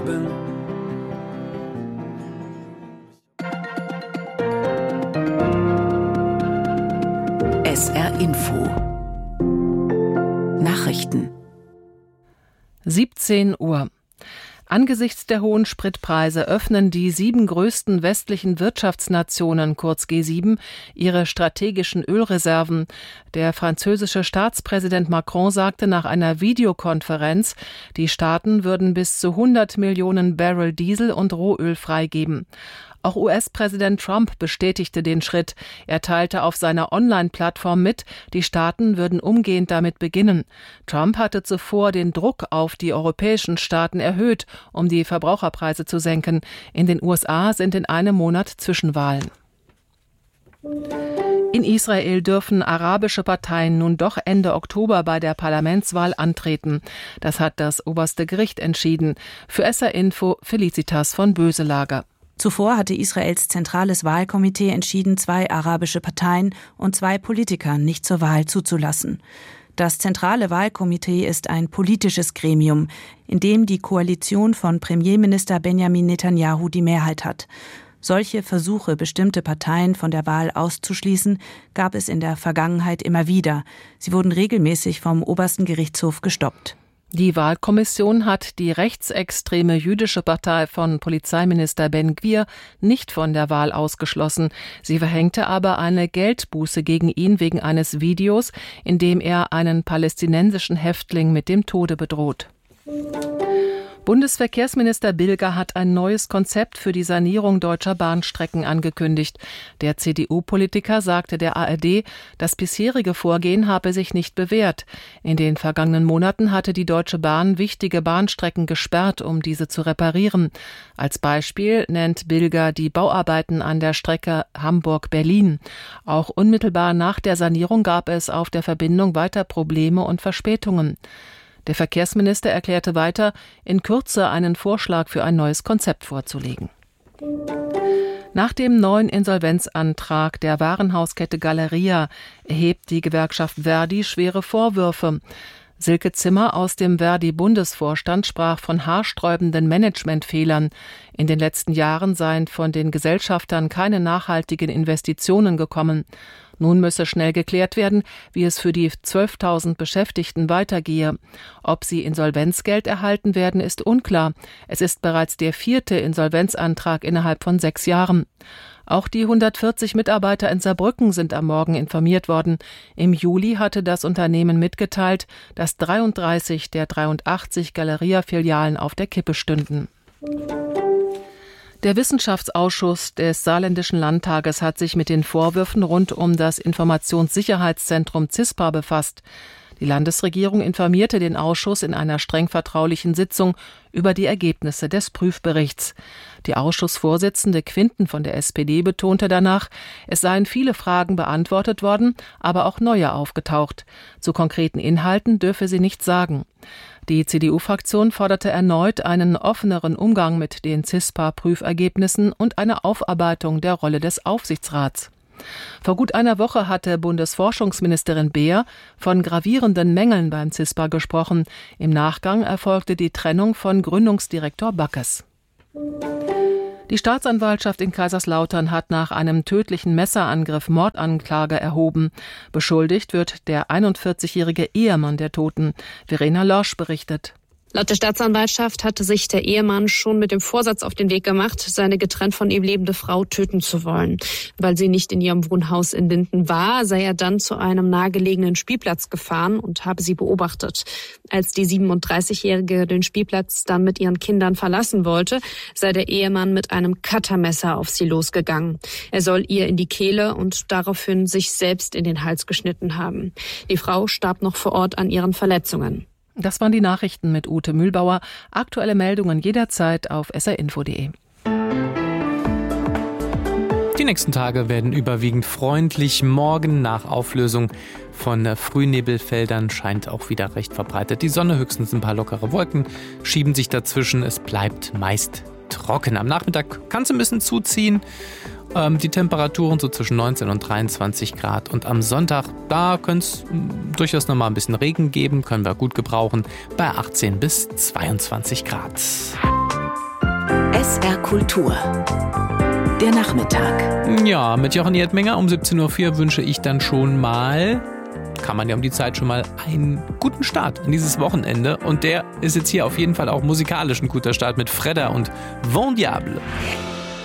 SR Info Nachrichten 17 Uhr. Angesichts der hohen Spritpreise öffnen die 7 größten westlichen Wirtschaftsnationen, kurz G7, ihre strategischen Ölreserven. Der französische Staatspräsident Macron sagte nach einer Videokonferenz, die Staaten würden bis zu 100 Millionen Barrel Diesel und Rohöl freigeben. Auch US-Präsident Trump bestätigte den Schritt. Er teilte auf seiner Online-Plattform mit, die Staaten würden umgehend damit beginnen. Trump hatte zuvor den Druck auf die europäischen Staaten erhöht, um die Verbraucherpreise zu senken. In den USA sind in einem Monat Zwischenwahlen. In Israel dürfen arabische Parteien nun doch Ende Oktober bei der Parlamentswahl antreten. Das hat das oberste Gericht entschieden. Für SR Info Felicitas von Böselager. Zuvor hatte Israels zentrales Wahlkomitee entschieden, 2 arabische Parteien und 2 Politiker nicht zur Wahl zuzulassen. Das zentrale Wahlkomitee ist ein politisches Gremium, in dem die Koalition von Premierminister Benjamin Netanyahu die Mehrheit hat. Solche Versuche, bestimmte Parteien von der Wahl auszuschließen, gab es in der Vergangenheit immer wieder. Sie wurden regelmäßig vom obersten Gerichtshof gestoppt. Die Wahlkommission hat die rechtsextreme jüdische Partei von Polizeiminister Ben Gvir nicht von der Wahl ausgeschlossen. Sie verhängte aber eine Geldbuße gegen ihn wegen eines Videos, in dem er einen palästinensischen Häftling mit dem Tode bedroht. Bundesverkehrsminister Bilger hat ein neues Konzept für die Sanierung deutscher Bahnstrecken angekündigt. Der CDU-Politiker sagte der ARD, das bisherige Vorgehen habe sich nicht bewährt. In den vergangenen Monaten hatte die Deutsche Bahn wichtige Bahnstrecken gesperrt, um diese zu reparieren. Als Beispiel nennt Bilger die Bauarbeiten an der Strecke Hamburg-Berlin. Auch unmittelbar nach der Sanierung gab es auf der Verbindung weiter Probleme und Verspätungen. Der Verkehrsminister erklärte weiter, in Kürze einen Vorschlag für ein neues Konzept vorzulegen. Nach dem neuen Insolvenzantrag der Warenhauskette Galeria erhebt die Gewerkschaft Verdi schwere Vorwürfe. Silke Zimmer aus dem Verdi-Bundesvorstand sprach von haarsträubenden Managementfehlern. In den letzten Jahren seien von den Gesellschaftern keine nachhaltigen Investitionen gekommen. Nun müsse schnell geklärt werden, wie es für die 12.000 Beschäftigten weitergehe. Ob sie Insolvenzgeld erhalten werden, ist unklar. Es ist bereits der 4. Insolvenzantrag innerhalb von 6 Jahren. Auch die 140 Mitarbeiter in Saarbrücken sind am Morgen informiert worden. Im Juli hatte das Unternehmen mitgeteilt, dass 33 der 83 Galeria-Filialen auf der Kippe stünden. Der Wissenschaftsausschuss des Saarländischen Landtages hat sich mit den Vorwürfen rund um das Informationssicherheitszentrum CISPA befasst. Die Landesregierung informierte den Ausschuss in einer streng vertraulichen Sitzung über die Ergebnisse des Prüfberichts. Die Ausschussvorsitzende Quinten von der SPD betonte danach, es seien viele Fragen beantwortet worden, aber auch neue aufgetaucht. Zu konkreten Inhalten dürfe sie nichts sagen. Die CDU-Fraktion forderte erneut einen offeneren Umgang mit den CISPA-Prüfergebnissen und eine Aufarbeitung der Rolle des Aufsichtsrats. Vor gut einer Woche hatte Bundesforschungsministerin Beer von gravierenden Mängeln beim CISPA gesprochen. Im Nachgang erfolgte die Trennung von Gründungsdirektor Backes. Die Staatsanwaltschaft in Kaiserslautern hat nach einem tödlichen Messerangriff Mordanklage erhoben. Beschuldigt wird der 41-jährige Ehemann der Toten. Verena Lorsch berichtet. Laut der Staatsanwaltschaft hatte sich der Ehemann schon mit dem Vorsatz auf den Weg gemacht, seine getrennt von ihm lebende Frau töten zu wollen. Weil sie nicht in ihrem Wohnhaus in Linden war, sei er dann zu einem nahegelegenen Spielplatz gefahren und habe sie beobachtet. Als die 37-Jährige den Spielplatz dann mit ihren Kindern verlassen wollte, sei der Ehemann mit einem Cuttermesser auf sie losgegangen. Er soll ihr in die Kehle und daraufhin sich selbst in den Hals geschnitten haben. Die Frau starb noch vor Ort an ihren Verletzungen. Das waren die Nachrichten mit Ute Mühlbauer. Aktuelle Meldungen jederzeit auf srinfo.de. Die nächsten Tage werden überwiegend freundlich. Morgen nach Auflösung von Frühnebelfeldern scheint auch wieder recht verbreitet. Die Sonne, höchstens ein paar lockere Wolken schieben sich dazwischen. Es bleibt meist trocken. Am Nachmittag kann es ein bisschen zuziehen. Die Temperaturen so zwischen 19 und 23 Grad. Und am Sonntag, da könnte es durchaus nochmal ein bisschen Regen geben. Können wir gut gebrauchen. Bei 18 bis 22 Grad. Kultur. Der Nachmittag. Ja, mit Jochen Erdmenger um 17.04 Uhr wünsche ich dann schon mal, kann man ja um die Zeit schon mal, einen guten Start in dieses Wochenende. Und der ist jetzt hier auf jeden Fall auch musikalisch ein guter Start mit Fredda und Vent Diable.